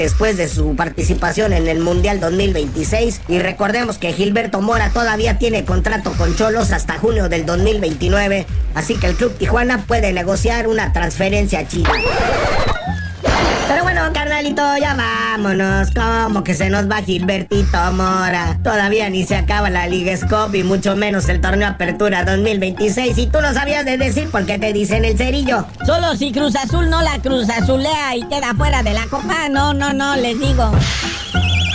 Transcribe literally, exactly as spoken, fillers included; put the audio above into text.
después de su participación en el Mundial dos mil veintiséis. Y recordemos que Gilberto Mora todavía tiene contrato con Xolos hasta junio del dos mil veintinueve, así que el Club Tijuana puede negociar una transferencia chida. Pero bueno, carnalito, ya vámonos. ¿Cómo que se nos va Gilbertito Mora? Todavía ni se acaba la Liga Scope y mucho menos el torneo Apertura dos mil veintiséis. Y tú no sabías de decir por qué te dicen el cerillo. Solo si Cruz Azul no la Cruz Azulea y queda fuera de la copa. No, no, no, les digo.